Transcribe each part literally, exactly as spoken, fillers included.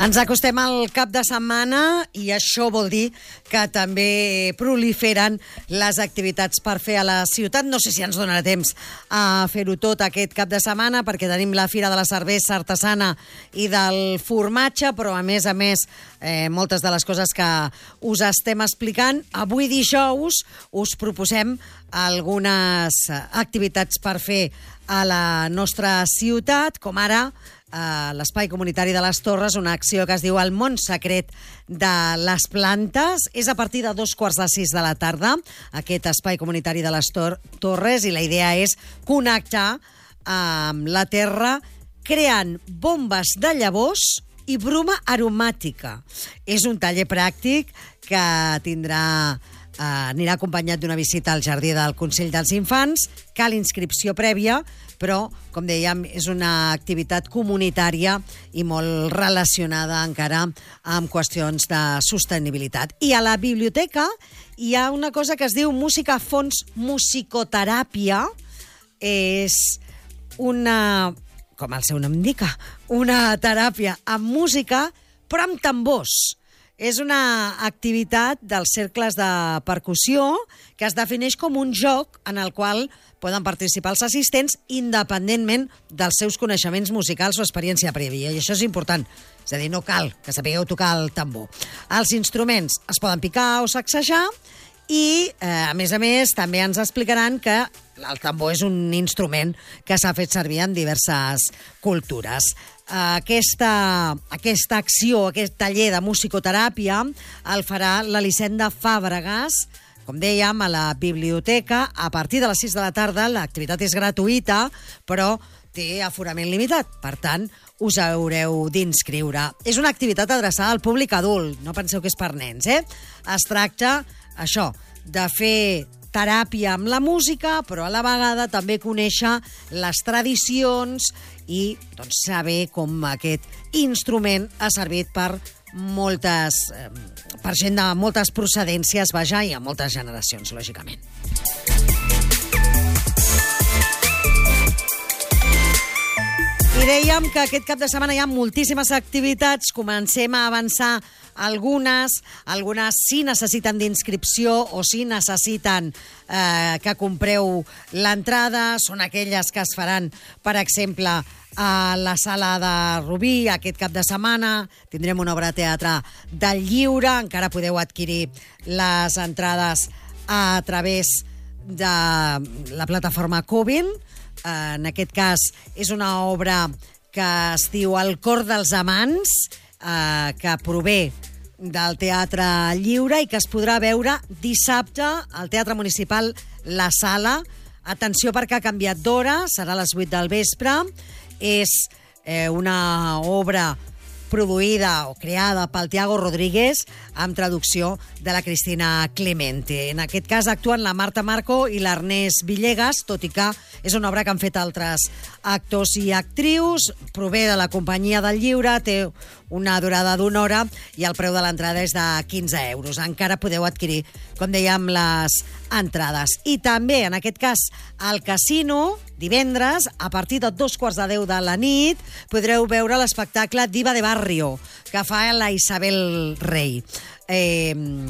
Ens acostem al cap de setmana i això vol dir que també proliferen les activitats per fer a la ciutat. No sé si ens donarà temps a fer-ho tot aquest cap de setmana perquè tenim la Fira de la Cervesa Artesana i del Formatge, però a més a més eh, moltes de les coses que us estem explicant. Avui dijous us proposem algunes activitats per fer a la nostra ciutat, com ara a l'Espai Comunitari de les Torres, una acció que es diu El món secret de les plantes. És a partir de dos quarts de sis de la tarda, aquest Espai Comunitari de les Tor- Torres, i la idea és connectar amb la terra creant bombes de llavors i bruma aromàtica. És un taller pràctic que tindrà eh, anirà acompanyat d'una visita al Jardí del Consell dels Infants. Cal inscripció prèvia, però, com dèiem, és una activitat comunitària i molt relacionada encara amb qüestions de sostenibilitat. I a la biblioteca hi ha una cosa que es diu Música a Fons Musicoteràpia. És una, com el seu nom indica, una teràpia amb música, però amb tambors. És una activitat dels cercles de percussió que es defineix com un joc en el qual poden participar els assistents independentment dels seus coneixements musicals o experiència prèvia. I això és important. És a dir, no cal que sapigueu tocar el tambor. Els instruments es poden picar o sacsejar i, eh, a més a més, també ens explicaran que el tambor és un instrument que s'ha fet servir en diverses cultures. Aquesta, aquesta acció, aquest taller de musicoteràpia el farà l'Elisenda Fàbregas, com dèiem, a la biblioteca a partir de les sis de la tarda. L'activitat és gratuïta, però té aforament limitat. Per tant, us haureu d'inscriure. És una activitat adreçada al públic adult. No penseu que és per nens, eh? Es tracta, això, de fer teràpia amb la música, però a la vegada també conèixer les tradicions i doncs, saber com aquest instrument ha servit per moltes, eh, per gent de moltes procedències, vaja, i a moltes generacions, lògicament. I dèiem que aquest cap de setmana hi ha moltíssimes activitats. Comencem a avançar algunes. Algunes sí necessiten d'inscripció o sí necessiten eh, que compreu l'entrada. Són aquelles que es faran, per exemple, a la Sala de Rubí aquest cap de setmana. Tindrem una obra de teatre del lliure. Encara podeu adquirir les entrades a través de la plataforma Covin. En aquest cas és una obra que es diu El cor dels amants, eh, que prové del Teatre Lliure i que es podrà veure dissabte al Teatre Municipal La Sala. Atenció perquè ha canviat d'hora, serà a les vuit del vespre. És eh, una obra produïda o creada pel Tiago Rodríguez amb traducció de la Cristina Clemente. En aquest cas actuen la Marta Marco i l'Ernest Villegas, tot i que és una obra que han fet altres actors i actrius. Prové de la Companyia del Lliure, té una durada d'una hora i el preu de l'entrada és de quinze euros. Encara podeu adquirir, com dèiem, les entrades. I també, en aquest cas, al Casino, divendres, a partir de dos quarts de deu de la nit, podreu veure l'espectacle Diva de Barrio, que fa la Isabel Rey. Eh,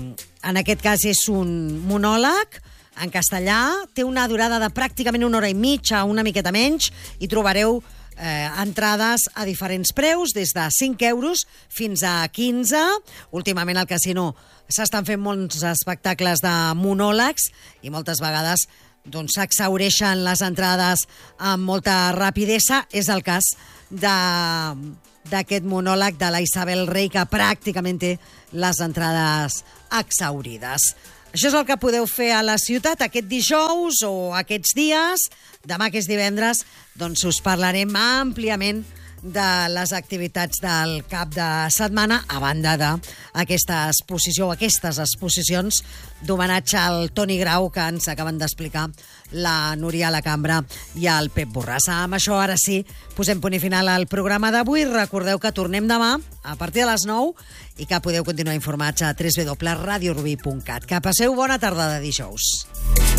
en aquest cas és un monòleg en castellà, té una durada de pràcticament una hora i mitja, una miqueta menys, i trobareu eh, entrades a diferents preus, des de cinc euros fins a quinze. Últimament al Casino s'estan fent molts espectacles de monòlegs i moltes vegades doncs s'exhaureixen les entrades amb molta rapidesa. És el cas de, d'aquest monòleg de la Isabel Rey, que pràcticament té les entrades exhaurides. Això és el que podeu fer a la ciutat aquest dijous o aquests dies. Demà, que és divendres, doncs us parlarem àmpliament de les activitats del cap de setmana, a banda d'aquesta exposició o aquestes exposicions d'homenatge al Toni Grau que ens acaben d'explicar la Núria Lacambra i el Pep Borràs. Amb això, ara sí, posem punt i final al programa d'avui. Recordeu que tornem demà a partir de les nou i que podeu continuar informats a w w w punt radio rubí punt cat. Que passeu bona tarda de dijous.